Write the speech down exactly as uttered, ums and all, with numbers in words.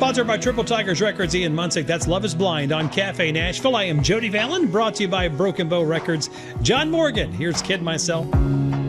Sponsored by Triple Tigers Records, Ian Munsick. That's Love is Blind on Cafe Nashville. I am Jody Vallon, brought to you by Broken Bow Records. John Morgan, here's Kid Myself.